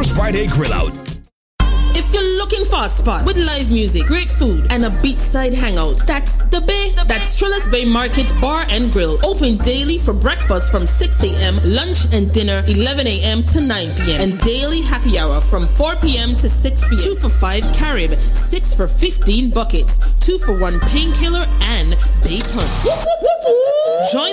Friday Grill Out. If you're looking for a spot with live music, great food, and a beachside hangout, that's the Bay. That's Triller's Bay Market Bar and Grill. Open daily for breakfast from 6 a.m., lunch and dinner 11 a.m. to 9 p.m. And daily happy hour from 4 p.m. to 6 p.m. 2 for 5 Carib, 6 for 15 buckets, 2 for 1 painkiller, and bacon. Join